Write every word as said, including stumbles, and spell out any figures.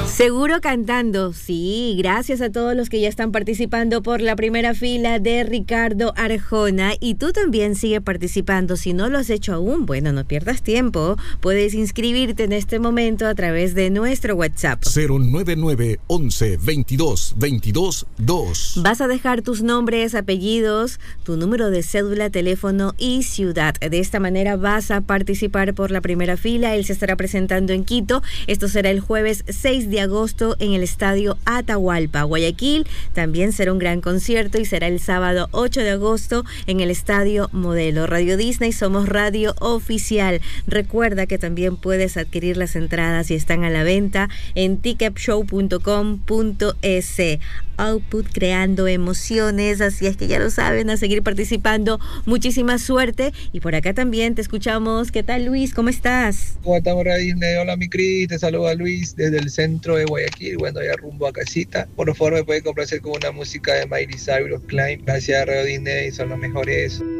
Seguro cantando, sí, gracias a todos los que ya están participando por la primera fila de Ricardo Arjona. Y tú también sigue participando, si no lo has hecho aún, bueno, no pierdas tiempo, puedes inscribirte en este momento a través de nuestro WhatsApp cero nueve nueve once veintidós veintidós dos. Vas a dejar tus nombres, apellidos, tu número de cédula, teléfono y ciudad. De esta manera vas a participar por la primera fila. Él se estará presentando en Quito. Esto será el jueves seis de agosto en el Estadio Atahualpa. Guayaquil también será un gran concierto y será el sábado ocho de agosto en el Estadio Modelo. Radio Disney, somos radio oficial. Recuerda que también puedes adquirir las entradas y están a la venta en ticket show punto com punto es. Output, creando emociones, así es que ya lo saben, a seguir participando. Muchísima suerte. Y por acá también te escuchamos. ¿Qué tal, Luis? ¿Cómo estás? ¿Cómo estamos, Radio Disney? Hola, mi Cris, te saluda Luis desde el centro de Guayaquil, bueno, ya rumbo a casita. Por favor, me pueden complacer con una música de Miley Cyrus, Climb. Gracias, Radio Disney, son los mejores.